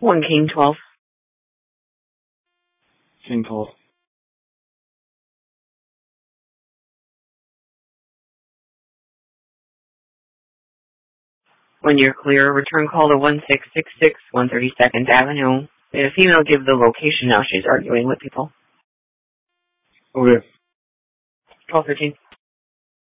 1 King 12. King 12. When you're clear, return call to 1666 132nd Avenue. The female give the location now. She's arguing with people. Okay. 1213.